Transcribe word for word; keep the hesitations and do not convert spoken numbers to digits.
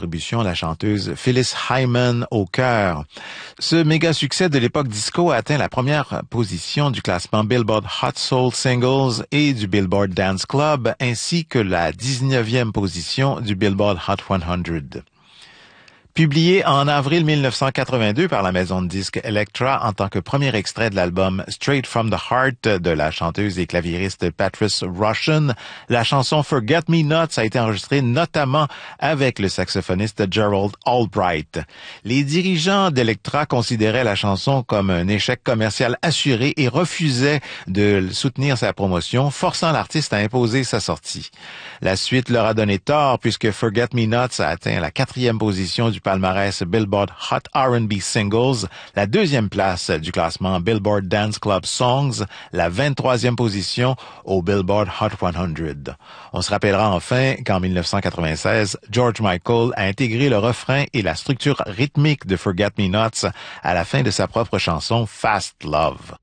contribution, la chanteuse Phyllis Hyman au chœur. Ce méga succès de l'époque disco a atteint la première position du classement Billboard Hot Soul Singles et du Billboard Dance Club, ainsi que la dix-neuvième position du Billboard Hot cent. Publié en avril mille neuf cent quatre-vingt-deux par la maison de disques Elektra en tant que premier extrait de l'album Straight from the Heart de la chanteuse et claviériste Patrice Rushen, la chanson Forget Me Nots a été enregistrée notamment avec le saxophoniste Gerald Albright. Les dirigeants d'Elektra considéraient la chanson comme un échec commercial assuré et refusaient de soutenir sa promotion, forçant l'artiste à imposer sa sortie. La suite leur a donné tort puisque Forget Me Nots a atteint la quatrième position du palmarès Billboard Hot R and B Singles, la deuxième place du classement Billboard Dance Club Songs, la vingt-troisième position au Billboard Hot cent. On se rappellera enfin qu'en mille neuf cent quatre-vingt-seize, George Michael a intégré le refrain et la structure rythmique de Forget Me Nots à la fin de sa propre chanson Fast Love.